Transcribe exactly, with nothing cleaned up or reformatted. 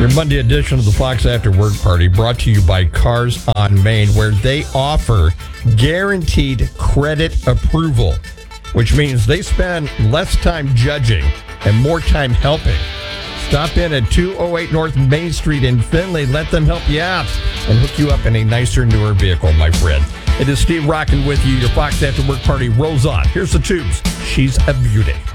Your Monday edition of the Fox After Work Party brought to you by Cars on Main, where they offer guaranteed credit approval, which means they spend less time judging and more time helping. Stop in at two oh eight North Main Street in Findlay. Let them help you out and hook you up in a nicer, newer vehicle, my friend. It is Steve rocking with you. Your Fox After Work Party rolls on. Here's the tubes. She's a beauty.